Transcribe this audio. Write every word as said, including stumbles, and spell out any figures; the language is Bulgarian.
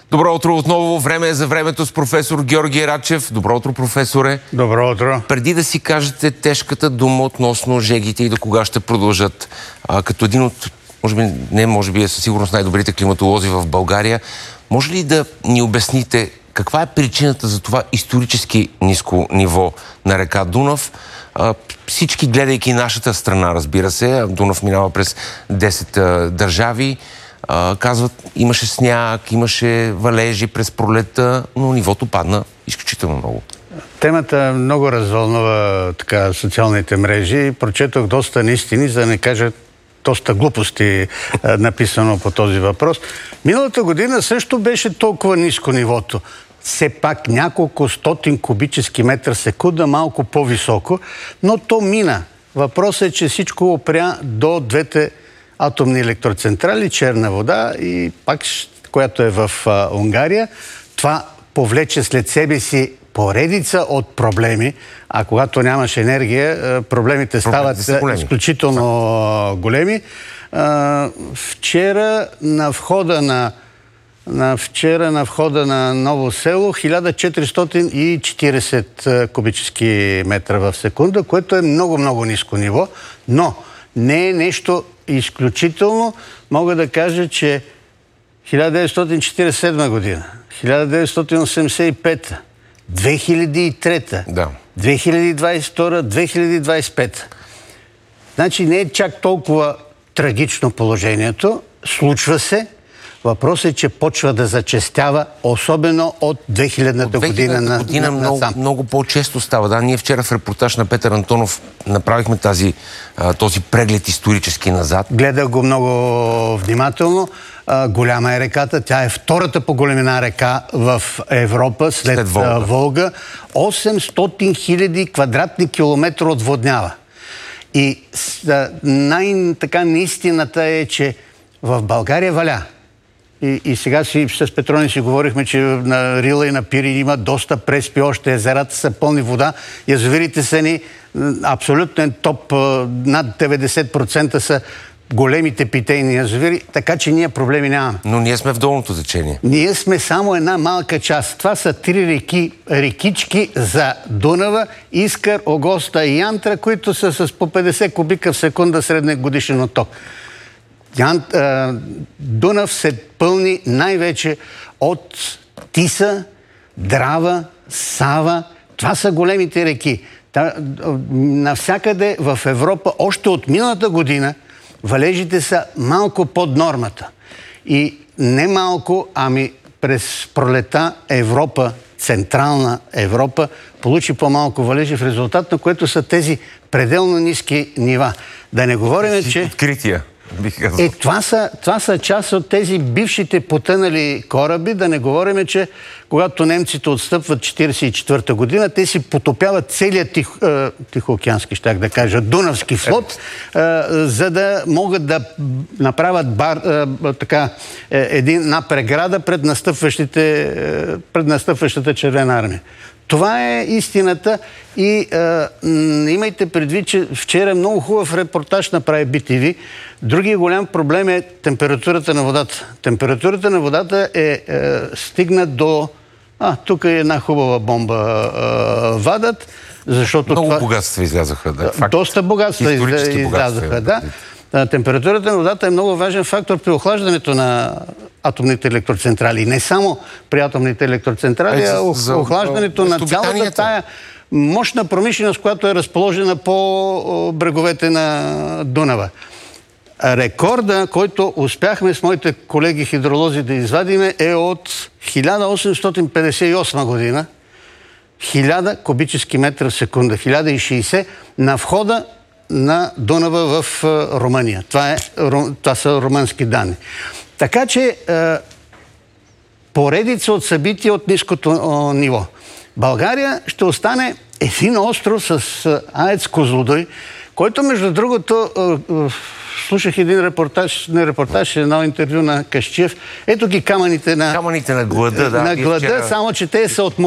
Добро утро отново. Време е за времето с професор Георги Рачев. Добро утро, професоре. Добро утро. Преди да си кажете тежката дума относно жегите и до кога ще продължат, а, като един от, може би, не може би е със сигурност най-добрите климатолози в България, може ли да ни обясните каква е причината за това исторически ниско ниво на река Дунав? А, всички, гледайки нашата страна, разбира се, Дунав минава през десет а, държави, а, казват, имаше сняг, имаше валежи през пролетта, но нивото падна изключително много. Темата много развълнува така социалните мрежи. Прочетох доста неистини, за да не кажа доста глупости а, написано по този въпрос. Миналата година също беше толкова ниско нивото. Все пак няколко стотин кубически метра секунда, малко по-високо, но то мина. Въпросът е, че всичко опря до двете атомни електроцентрали, Черна вода и пак, която е в а, Унгария. Това повлече след себе си поредица от проблеми, а когато нямаш енергия, проблемите стават големи. изключително големи. А, вчера на входа на На вчера на входа на Ново село хиляда четиристотин и четиридесет кубически метра в секунда, което е много-много ниско ниво, но не е нещо изключително. Мога да кажа, че хиляда деветстотин четиридесет и седма година, хиляда деветстотин осемдесет и пета, две хиляди и трета, да. две хиляди двадесет и втора, две хиляди двадесет и пета. Значи не е чак толкова трагично положението, случва се. Въпросът е, че почва да зачестява, особено от две хилядната година на година на, много, много по-често става. Да, ние вчера в репортаж на Петър Антонов направихме тази, този преглед исторически назад. Гледах го много внимателно. А, голяма е реката. Тя е втората по големина река в Европа след, след Волга. Волга. осемстотин хиляди квадратни километра отводнява. И най-така неистината е, че в България валя. И, и сега си с Петрони си говорихме, че на Рила и на Пирин има доста преспи, още езерата са пълни вода, язовирите са ни абсолютен топ, над деветдесет процента са големите питейни язовири, така че ние проблеми нямаме. Но ние сме в долното течение. Ние сме само една малка част. Това са три реки, рекички за Дунава, Искър, Огоста и Янтра, които са с по петдесет кубика в секунда среден годишен отток. Дунав се пълни най-вече от Тиса, Драва, Сава. Това са големите реки. Навсякъде в Европа, още от миналата година, валежите са малко под нормата. И не малко, ами през пролета Европа, Централна Европа, получи по-малко валежи, в резултат на което са тези пределно ниски нива. Да не говорим, че... Открития. Е, това са, това са част от тези бившите потънали кораби, да не говорим, че когато немците отстъпват четиридесет и четвърта година, те си потопяват целият тих, е, Тихоокеански, щях да кажа, Дунавски флот, е, за да могат да направят бар, е, така, е, една преграда пред, настъпващите, е, пред настъпващата Червена армия. Това е истината и е, имайте предвид, че вчера много хубав репортаж направи Би Ти Ви. Другият голям проблем е температурата на водата. Температурата на водата е, е стигна до... А, тук е една хубава бомба е, вадат, защото... Много това... богатства излязаха. Да, факт. Доста богатства Исторически излязаха, богатства, да. Температурата на водата е много важен фактор при охлаждането на атомните електроцентрали. Не само при атомните електроцентрали, а за, охлаждането за, на цялата тая мощна промишленост, която е разположена по бреговете на Дунава. Рекорда, който успяхме с моите колеги хидролози да извадиме, е от хиляда осемстотин петдесет и осма година. хиляда кубически метра в секунда. хиляда и шейсет на входа на Дунава в Румъния. Това, е, това са румънски данни. Така че е, поредица от събития от ниското о, ниво. България ще остане един остров с АЕЦ Козлодуй, който, между другото, е, е, слушах един репортаж, не репортаж, едно интервю на Касчиев. Ето ги камъните на, камъните на глада, да, на глада, вчера... само че те са от